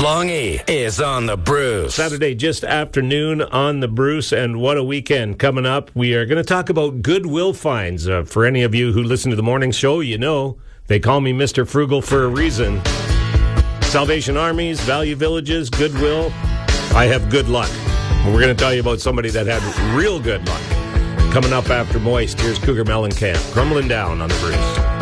Longy is on the Bruce. Saturday, just afternoon on the Bruce, and what a weekend coming up. We are going to talk about Goodwill finds. For any of you who listen to the morning show, you know they call me Mr. Frugal for a reason. Salvation Armies, Value Villages, Goodwill. I have good luck. We're going to tell you about somebody that had real good luck. Coming up after Moist, here's Cougar Mellencamp. Crumbling down on the Bruce.